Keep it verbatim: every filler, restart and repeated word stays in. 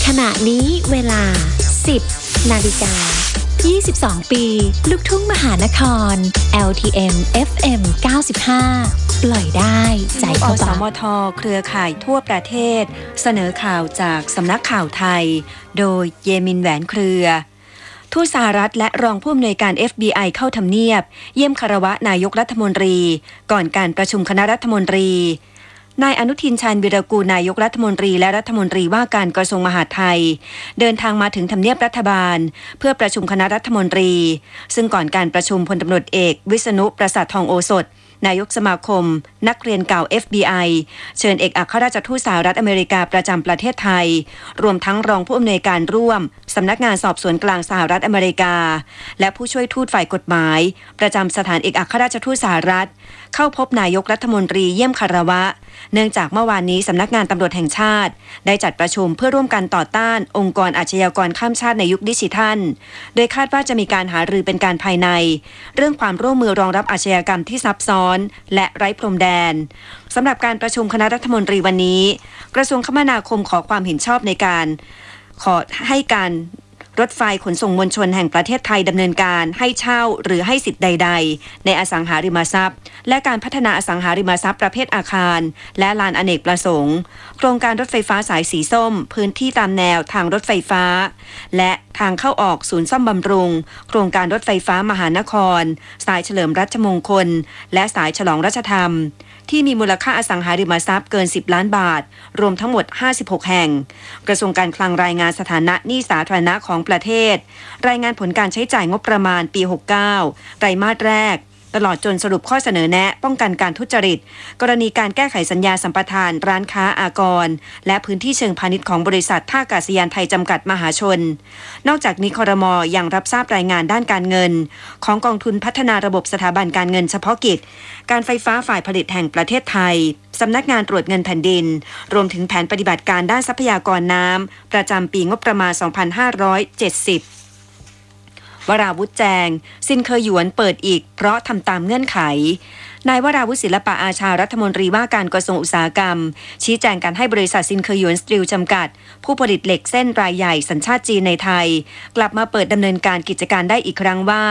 ขณะนี้เวลา สิบ นาฬิกา ยี่สิบสอง ปีลูกทุ่งมหานคร แอล ที เอ็ม เอฟ เอ็ม เก้าสิบห้า ปล่อยได้ใจเขาบาอสมทเครือข่ายทั่วประเทศเสนอข่าวจากสำนักข่าวไทยโดยเยมินแหวนเครือทูตสหรัฐและรองผู้อำนวยการ เอฟ บี ไอ เข้าทำเนียบเยี่ยมคารวะนายกรัฐมนตรีก่อนการประชุมคณะรัฐมนตรีนายอนุทินชาญวิรากูลนายกรัฐมนตรีและรัฐมนตรีว่าการกระทรวงมหาดไทยเดินทางมาถึงทำเนียบรัฐบาลเพื่อประชุมคณะรัฐมนตรีซึ่งก่อนการประชุมพลตำรวจเอกวิษณุประสาททองโอสถนายกสมาคมนักเรียนเก่า เอฟ บี ไอ เชิญเอกอัครราชทูตสหรัฐอเมริกาประจำประเทศไทยรวมทั้งรองผู้อำนวยการร่วมสำนักงานสอบสวนกลางสหรัฐอเมริกาและผู้ช่วยทูตฝ่ายกฎหมายประจำสถานเอกอัครราชทูตสหรัฐเข้าพบนายกรัฐมนตรีเยี่ยมคารวะเนื่องจากเมื่อวานนี้สำนักงานตำรวจแห่งชาติได้จัดประชุมเพื่อร่วมกันต่อต้านองค์กรอาชญากรข้ามชาติในยุคดิจิทัลโดยคาดว่าจะมีการหารือเป็นการภายในเรื่องความร่วมมือรองรับอาชญากรรมที่ซับซ้อนและไร้พรมแดนสำหรับการประชุมคณะรัฐมนตรีวันนี้กระทรวงคมนาคมขอความเห็นชอบในการขอให้การรถไฟขนส่งมวลชนแห่งประเทศไทยดำเนินการให้เช่าหรือให้สิทธิ์ใดๆในอสังหาริมทรัพย์และการพัฒนาอสังหาริมทรัพย์ประเภทอาคารและลานอเนกประสงค์โครงการรถไฟฟ้าสายสีส้มพื้นที่ตามแนวทางรถไฟฟ้าและทางเข้าออกศูนย์ซ่อมบำรุงโครงการรถไฟฟ้ามหานครสายเฉลิมรัชมงคลและสายฉลองรัชธรรมที่มีมูลค่าอสังหาริมทรัพย์เกินสิบล้านบาทรวมทั้งหมดห้าสิบหกแห่งกระทรวงการคลังรายงานสถานะหนี้สาธารณะของประเทศรายงานผลการใช้จ่ายงบประมาณปีหกสิบเก้าไตรมาสแรกตลอดจนสรุปข้อเสนอแนะป้องกันการทุจริตกรณีการแก้ไขสัญญาสัมปทานร้านค้าอากรและพื้นที่เชิงพาณิชย์ของบริษัทท่าอากาศยานไทยจำกัดมหาชนนอกจากนี้ครม.ยังรับทราบรายงานด้านการเงินของกองทุนพัฒนาระบบสถาบันการเงินเฉพาะกิจการไฟฟ้าฝ่ายผลิตแห่งประเทศไทยสำนักงานตรวจเงินแผ่นดินรวมถึงแผนปฏิบัติการด้านทรัพยากรน้ำประจำปีงบประมาณสองพันห้าร้อยเจ็ดสิบวราวุธแจงซินเคยหยวนเปิดอีกเพราะทำตามเงื่อนไขนายวราวุธศิลปะอาชารัฐมนตรีว่าการกระทรวงอุตสาหกรรมชี้แจงการให้บริษัทซินเคยหยวนสตีลจำกัดผู้ผลิตเหล็กเส้นรายใหญ่สัญชาติจีนในไทยกลับมาเปิดดำเนินการกิจการได้อีกครั้งว่า